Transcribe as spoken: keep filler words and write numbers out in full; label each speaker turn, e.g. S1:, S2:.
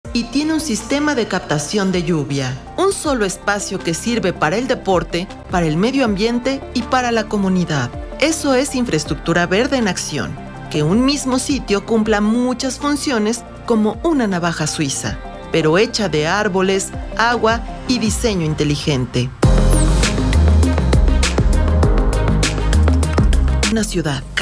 S1: y tiene un sistema de captación de lluvia. Un solo espacio que sirve para el deporte, para el medio ambiente y para la comunidad. Eso es infraestructura verde en acción. Que un mismo sitio cumpla muchas funciones como una navaja suiza, pero hecha de árboles, agua y diseño inteligente. Una ciudad